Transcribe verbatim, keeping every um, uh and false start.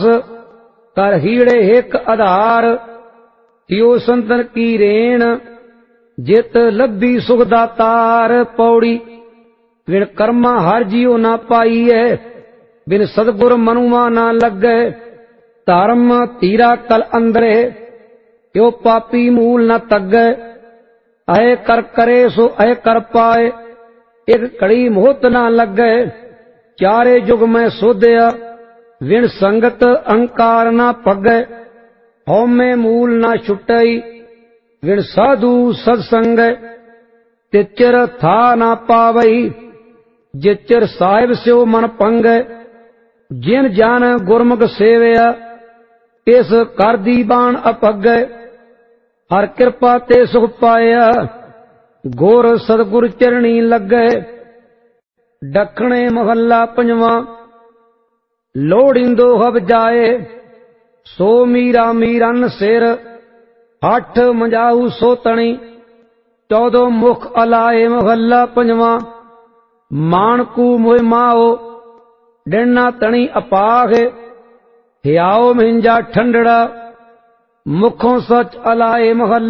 कर हीड़े हिक आधार, यो संतन की रेण जित लब्बी सुख दातार। पौड़ी बिन कर्मा हर जियो ना पाईए, बिन सदगुर मनुआ ना लगे। धर्म तीरा कल अंदरे, यो पापी मूल न तगे। अय कर करे सो अय कर पाए, एक घड़ी मोहत ना लगे। चारे जुग में सोध्या, विण संगत अहंकार ना पगे। हौमे मूल ना छुटई, विण साधु सत्संग। तिचर था ना पावई, जिचर साहिब स्यो मन पंग। जिन जान गुरमुख सेवया, तिस कर दी बाण अपग। हर कृपा ते सुख पाया, गोर सतगुर चरणी लगे। दखणे महला पंजवा, लोड़िंदो हब जाए, सो मीरा मीरन सिर। हठ मंजाऊ सो तणी, चौदो मुख अलाए। महला पंजवा, मानकू मोह माओ, डिना तणी अपाग। हियाओ मिंजा ठंडड़ा, मुखों सच अलाए। महला